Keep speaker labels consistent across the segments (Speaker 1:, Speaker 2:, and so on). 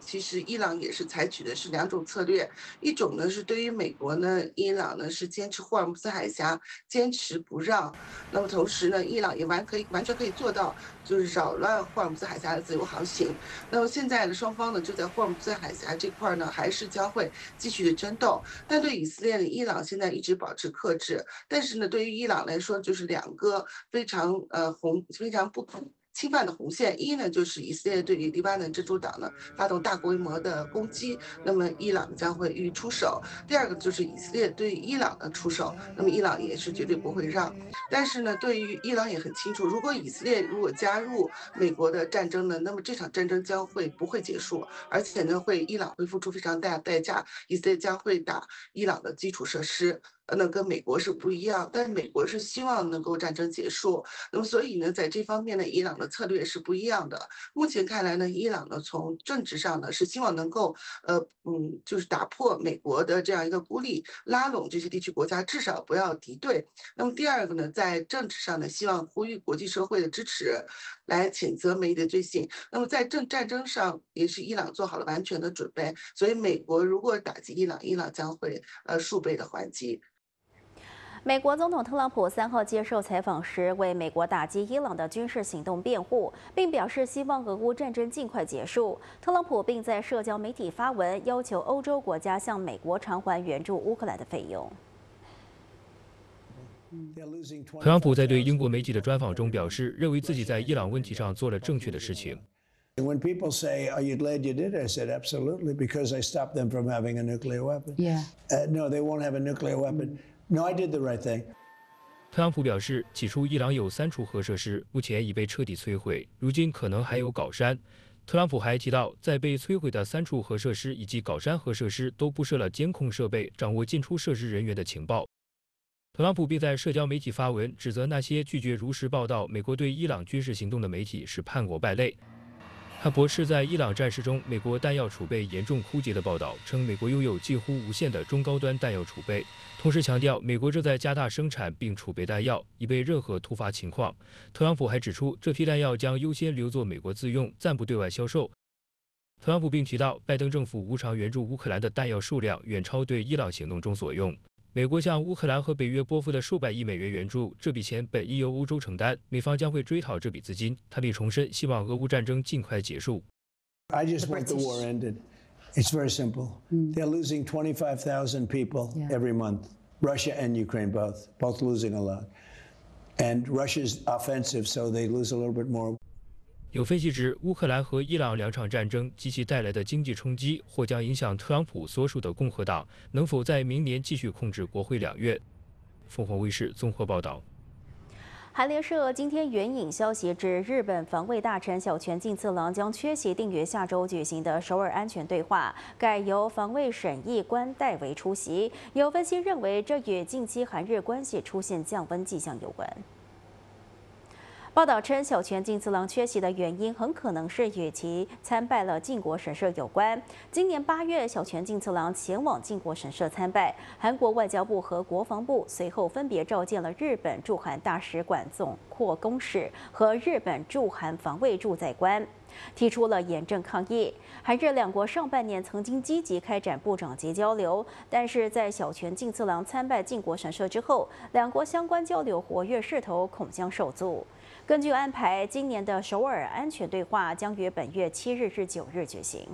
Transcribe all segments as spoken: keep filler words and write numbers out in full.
Speaker 1: 其实伊朗也是采取的是两种策略，一种呢是对于美国呢，伊朗呢是坚持霍尔木兹海峡坚持不让，那么同时呢，伊朗也完可以完全可以做到就是扰乱霍尔木兹海峡的自由航行。那么现在呢，双方呢就在霍尔木兹海峡这块儿呢，还是将会继续的争斗。但对以色列呢，伊朗现在一直保持克制，但是呢，对于伊朗来说，就是两个非常呃红非常不可侵犯的红线。一呢，就是以色列对于黎巴嫩真主党呢发动大规模的攻击，那么伊朗将会予以出手；第二个就是以色列对于伊朗的出手，那么伊朗也是绝对不会让。但是呢，对于伊朗也很清楚，如果以色列如果加入美国的战争呢，那么这场战争将会不会结束，而且呢，会伊朗会付出非常大的代价，以色列将会打伊朗的基础设施。呃那跟美国是不一样，但是美国是希望能够战争结束，那么所以呢，在这方面呢，伊朗的策略是不一样的。目前看来呢，伊朗呢从政治上呢是希望能够呃嗯，就是打破美国的这样一个孤立，拉拢这些地区国家，至少不要敌对。那么第二个呢，在政治上呢，希望呼吁国际社会的支持，来谴责美的罪行。那么在政战争上，也是伊朗做好了完全的准备。所以美国如果打击伊朗，伊朗将会呃数倍的还击。
Speaker 2: 美国总统特朗普三号接受采访时，为美国打击伊朗的军事行动辩护，并表示希望俄乌战争尽快结束。特朗普并在社交媒体发文，要求欧洲国家向美国偿还援助乌克兰的费用。
Speaker 3: 特朗普在对英国媒体的专访中表示，认为自己在伊朗问题上做了正确的事情。
Speaker 4: When people say, "Are you glad you did it?" I said, "Absolutely, because I stopped them from having a nuclear weapon."
Speaker 5: Yeah.
Speaker 4: Uh, no, they won't have a nuclear weapon. No, I did the right thing.
Speaker 3: 特朗普表示，起初伊朗有三处核设施，目前已被彻底摧毁，如今可能还有镐山。特朗普还提到，在被摧毁的三处核设施以及镐山核设施都布设了监控设备，掌握进出设施人员的情报。特朗普并在社交媒体发文，指责那些拒绝如实报道美国对伊朗军事行动的媒体是叛国败类。他驳斥在伊朗战事中美国弹药储备严重枯竭的报道，称美国拥有近乎无限的中高端弹药储备，同时强调美国正在加大生产并储备弹药，以备任何突发情况。特朗普还指出，这批弹药将优先留作美国自用，暂不对外销售。特朗普并提到，拜登政府无偿援助乌克兰的弹药数量远超对伊朗行动中所用。美国向乌克兰和北约拨付的数百亿美元援助，这笔钱本应由欧洲承担，美方将会追讨这笔资金。他并重申，希望俄乌战争尽快结束。
Speaker 4: I just want the war ended. It's very simple. They're losing twenty-five thousand people every month. Russia and Ukraine both, both losing a lot. And Russia's offensive, so they lose a little bit more.
Speaker 3: 有分析指，乌克兰和伊朗两场战争及其带来的经济冲击，或将影响特朗普所属的共和党能否在明年继续控制国会两院。凤凰卫视综合报道。
Speaker 2: 韩联社今天援引消息指，日本防卫大臣小泉进次郎将缺席定于下周举行的首尔安全对话，改由防卫审议官代为出席。有分析认为，这与近期韩日关系出现降温迹象有关。报道称，小泉进次郎缺席的原因很可能是与其参拜了靖国神社有关。今年八月，小泉进次郎前往靖国神社参拜，韩国外交部和国防部随后分别召见了日本驻韩大使馆总括公使和日本驻韩防卫驻在官，提出了严正抗议。韩日两国上半年曾经积极开展部长级交流，但是在小泉进次郎参拜靖国神社之后，两国相关交流活跃势头恐将受阻。根据安排，今年的首尔安全对话将于本月七日至九日举行。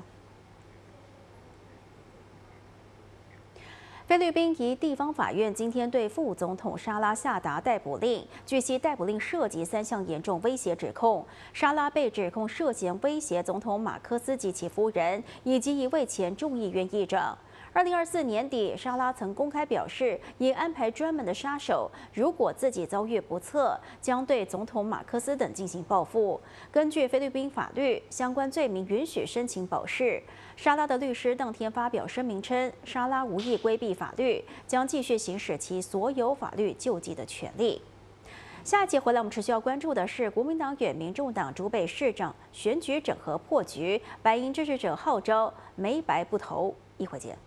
Speaker 2: 菲律宾一地方法院今天对副总统沙拉下达逮捕令，据悉逮捕令涉及三项严重威胁指控。沙拉被指控涉嫌威胁总统马克思及其夫人，以及一位前众议院议长。二零二四年底，沙拉曾公开表示，已安排专门的杀手，如果自己遭遇不测，将对总统马克思等进行报复。根据菲律宾法律，相关罪名允许申请保释。沙拉的律师当天发表声明称，沙拉无意规避法律，将继续行使其所有法律救济的权利。下一节回来，我们持续要关注的是国民党与民众党竹北市长选举整合破局，白银支持者号召没白不投。一会见。